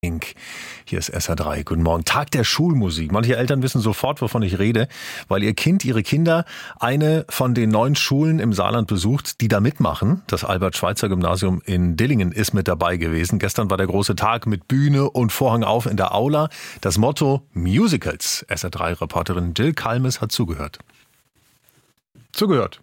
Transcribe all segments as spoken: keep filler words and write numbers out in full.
Hier ist S R drei. Guten Morgen. Tag der Schulmusik. Manche Eltern wissen sofort, wovon ich rede, weil ihr Kind, ihre Kinder eine von den neun Schulen im Saarland besucht, die da mitmachen. Das Albert-Schweitzer-Gymnasium in Dillingen ist mit dabei gewesen. Gestern war der große Tag mit Bühne und Vorhang auf in der Aula. Das Motto Musicals. S R drei Reporterin Jill Kalmes hat zugehört. Zugehört.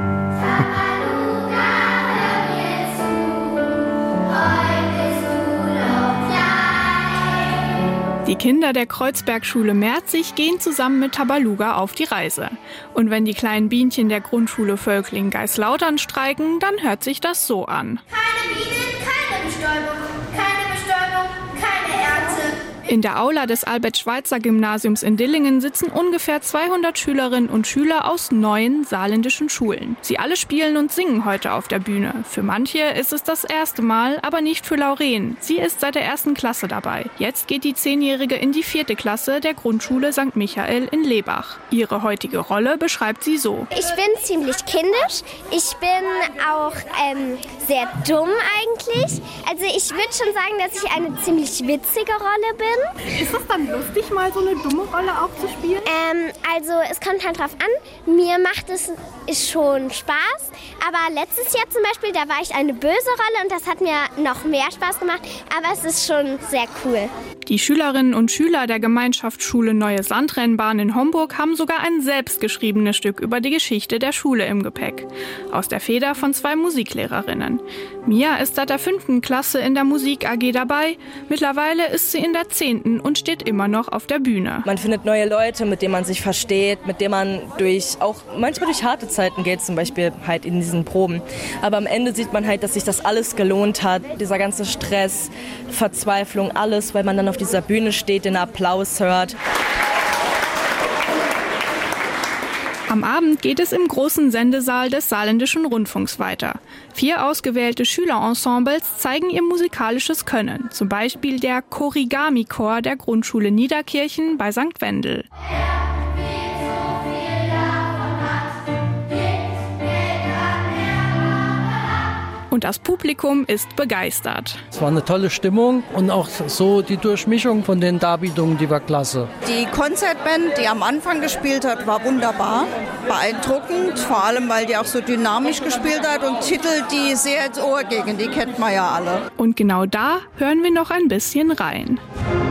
Die Kinder der Kreuzbergschule Merzig gehen zusammen mit Tabaluga auf die Reise. Und wenn die kleinen Bienchen der Grundschule Völkling-Geislautern streiken, dann hört sich das so an. Keine Bienen, keine Bestäubung, keine Bestäubung, keine Ernte. In der Aula des Albert-Schweitzer-Gymnasiums in Dillingen sitzen ungefähr zweihundert Schülerinnen und Schüler aus neun saarländischen Schulen. Sie alle spielen und singen heute auf der Bühne. Für manche ist es das erste Mal, aber nicht für Lauren. Sie ist seit der ersten Klasse dabei. Jetzt geht die Zehnjährige in die vierte Klasse der Grundschule Sankt Michael in Lebach. Ihre heutige Rolle beschreibt sie so. Ich bin ziemlich kindisch. Ich bin auch ähm, sehr dumm eigentlich. Also ich würde schon sagen, dass ich eine ziemlich witzige Rolle bin. Ist es dann lustig, mal so eine dumme Rolle auch zu spielen? Ähm, also es kommt halt drauf an. Mir macht es ist schon Spaß. Aber letztes Jahr zum Beispiel, da war ich eine böse Rolle und das hat mir noch mehr Spaß gemacht. Aber es ist schon sehr cool. Die Schülerinnen und Schüler der Gemeinschaftsschule Neue Sandrennbahn in Homburg haben sogar ein selbstgeschriebenes Stück über die Geschichte der Schule im Gepäck. Aus der Feder von zwei Musiklehrerinnen. Mia ist seit der fünften Klasse in der Musik A G dabei. Mittlerweile ist sie in der zehnten und steht immer noch auf der Bühne. Man findet neue Leute, mit denen man sich versteht, mit denen man durch auch manchmal durch harte Zeiten geht, zum Beispiel halt in diesen Proben. Aber am Ende sieht man halt, dass sich das alles gelohnt hat. Dieser ganze Stress, Verzweiflung, alles, weil man dann auf dieser Bühne steht, den Applaus hört. Am Abend geht es im großen Sendesaal des Saarländischen Rundfunks weiter. Vier ausgewählte Schülerensembles zeigen ihr musikalisches Können. Zum Beispiel der Chorigami-Chor der Grundschule Niederkirchen bei Sankt Wendel. Und das Publikum ist begeistert. Es war eine tolle Stimmung und auch so die Durchmischung von den Darbietungen, die war klasse. Die Konzertband, die am Anfang gespielt hat, war wunderbar, beeindruckend, vor allem weil die auch so dynamisch gespielt hat und Titel, die sehr ins Ohr gingen, die kennt man ja alle. Und genau da hören wir noch ein bisschen rein.